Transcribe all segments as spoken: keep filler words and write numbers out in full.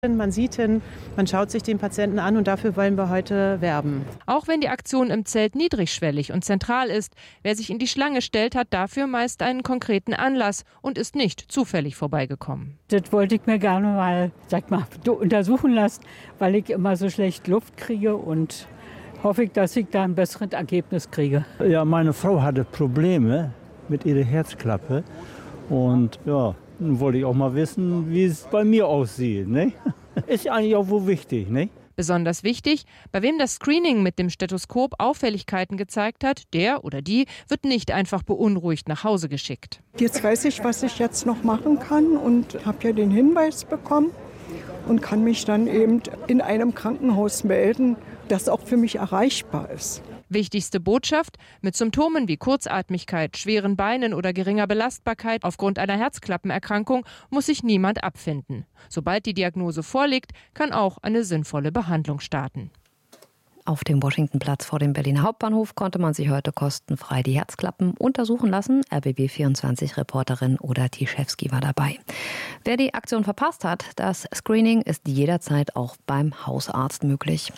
Man sieht hin, man schaut sich den Patienten an und dafür wollen wir heute werben. Auch wenn die Aktion im Zelt niedrigschwellig und zentral ist, wer sich in die Schlange stellt, hat dafür meist einen konkreten Anlass und ist nicht zufällig vorbeigekommen. Das wollte ich mir gerne mal, sag mal, untersuchen lassen, weil ich immer so schlecht Luft kriege und hoffe ich, dass ich da ein besseres Ergebnis kriege. Ja, meine Frau hatte Probleme mit ihrer Herzklappe und ja, dann wollte ich auch mal wissen, wie es bei mir aussieht. Ne? Ist eigentlich auch wohl wichtig. Ne? Besonders wichtig, bei wem das Screening mit dem Stethoskop Auffälligkeiten gezeigt hat, der oder die wird nicht einfach beunruhigt nach Hause geschickt. Jetzt weiß ich, was ich jetzt noch machen kann und habe ja den Hinweis bekommen und kann mich dann eben in einem Krankenhaus melden, das auch für mich erreichbar ist. Wichtigste Botschaft: Mit Symptomen wie Kurzatmigkeit, schweren Beinen oder geringer Belastbarkeit aufgrund einer Herzklappenerkrankung muss sich niemand abfinden. Sobald die Diagnose vorliegt, kann auch eine sinnvolle Behandlung starten. Auf dem Washingtonplatz vor dem Berliner Hauptbahnhof konnte man sich heute kostenfrei die Herzklappen untersuchen lassen. R B B vierundzwanzig-Reporterin Oda Tischewski war dabei. Wer die Aktion verpasst hat, das Screening ist jederzeit auch beim Hausarzt möglich.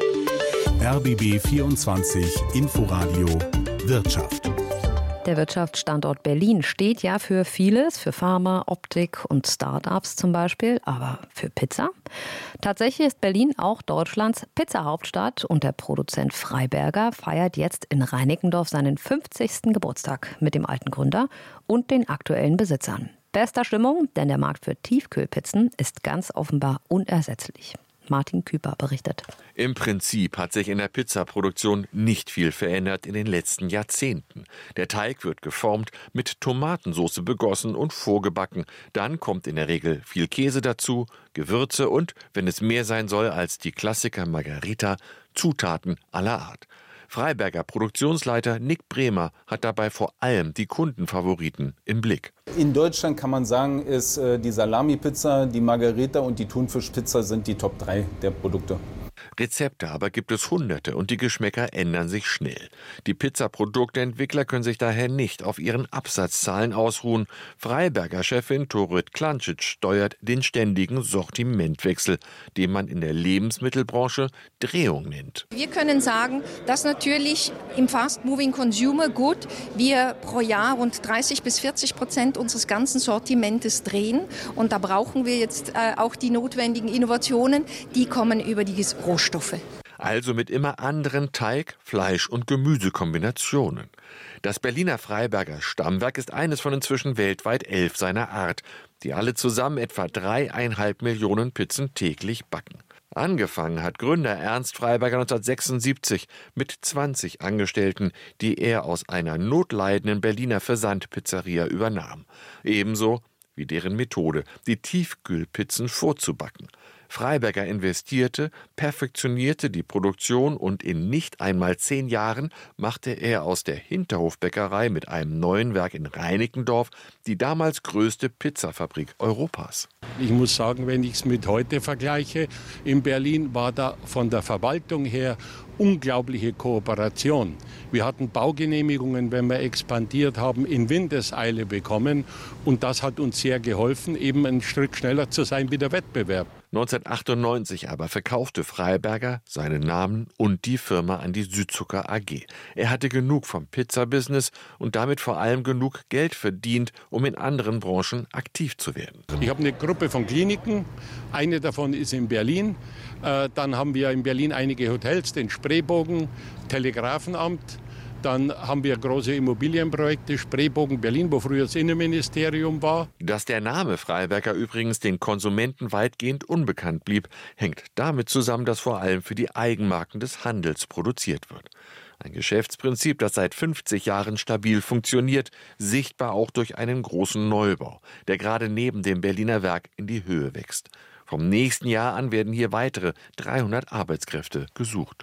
R B B vierundzwanzig Inforadio Wirtschaft. Der Wirtschaftsstandort Berlin steht ja für vieles, für Pharma, Optik und Start-ups zum Beispiel, aber für Pizza? Tatsächlich ist Berlin auch Deutschlands Pizza-Hauptstadt und der Produzent Freiberger feiert jetzt in Reinickendorf seinen fünfzigsten Geburtstag mit dem alten Gründer und den aktuellen Besitzern. Bester Stimmung, denn der Markt für Tiefkühlpizzen ist ganz offenbar unersetzlich. Martin Küper berichtet. Im Prinzip hat sich in der Pizzaproduktion nicht viel verändert in den letzten Jahrzehnten. Der Teig wird geformt, mit Tomatensauce begossen und vorgebacken. Dann kommt in der Regel viel Käse dazu, Gewürze und, wenn es mehr sein soll als die Klassiker Margherita, Zutaten aller Art. Freiberger Produktionsleiter Nick Bremer hat dabei vor allem die Kundenfavoriten im Blick. In Deutschland kann man sagen, ist äh, die Salami-Pizza, die Margherita und die Thunfischpizza sind die Top drei der Produkte. Rezepte aber gibt es hunderte und die Geschmäcker ändern sich schnell. Die Pizzaprodukteentwickler können sich daher nicht auf ihren Absatzzahlen ausruhen. Freiberger-Chefin Torit Klancic steuert den ständigen Sortimentwechsel, den man in der Lebensmittelbranche Drehung nennt. Wir können sagen, dass natürlich im Fast-Moving Consumer Good wir pro Jahr rund dreißig bis vierzig Prozent unseres ganzen Sortimentes drehen. Und da brauchen wir jetzt äh, auch die notwendigen Innovationen, die kommen über die Rohstoffe. Also mit immer anderen Teig-, Fleisch- und Gemüsekombinationen. Das Berliner Freiberger Stammwerk ist eines von inzwischen weltweit elf seiner Art, die alle zusammen etwa dreieinhalb Millionen Pizzen täglich backen. Angefangen hat Gründer Ernst Freiberger neunzehnhundertsechsundsiebzig mit zwanzig Angestellten, die er aus einer notleidenden Berliner Versandpizzeria übernahm. Ebenso wie deren Methode, die Tiefkühlpizzen vorzubacken. Freiberger investierte, perfektionierte die Produktion und in nicht einmal zehn Jahren machte er aus der Hinterhofbäckerei mit einem neuen Werk in Reinickendorf die damals größte Pizzafabrik Europas. Ich muss sagen, wenn ich es mit heute vergleiche, in Berlin war da von der Verwaltung her unglaubliche Kooperation. Wir hatten Baugenehmigungen, wenn wir expandiert haben, in Windeseile bekommen. Und das hat uns sehr geholfen, eben ein Stück schneller zu sein wie der Wettbewerb. neunzehnhundertachtundneunzig aber verkaufte Freiberger seinen Namen und die Firma an die Südzucker A G. Er hatte genug vom Pizza-Business und damit vor allem genug Geld verdient, um in anderen Branchen aktiv zu werden. Ich habe eine Gruppe von Kliniken, eine davon ist in Berlin. Äh, dann haben wir in Berlin einige Hotels, den Spreebogen, Telegrafenamt. Dann haben wir große Immobilienprojekte, Spreebogen Berlin, wo früher das Innenministerium war. Dass der Name Freiberger übrigens den Konsumenten weitgehend unbekannt blieb, hängt damit zusammen, dass vor allem für die Eigenmarken des Handels produziert wird. Ein Geschäftsprinzip, das seit fünfzig Jahren stabil funktioniert, sichtbar auch durch einen großen Neubau, der gerade neben dem Berliner Werk in die Höhe wächst. Vom nächsten Jahr an werden hier weitere dreihundert Arbeitskräfte gesucht.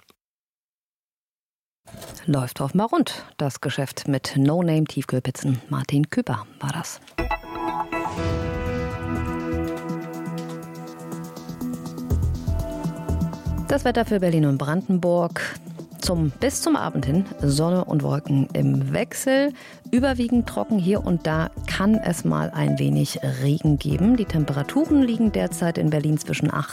Läuft offenbar rund, das Geschäft mit No-Name-Tiefkühlpizzen. Martin Küper war das. Das Wetter für Berlin und Brandenburg. Zum, bis zum Abend hin Sonne und Wolken im Wechsel. Überwiegend trocken, hier und da kann es mal ein wenig Regen geben. Die Temperaturen liegen derzeit in Berlin zwischen acht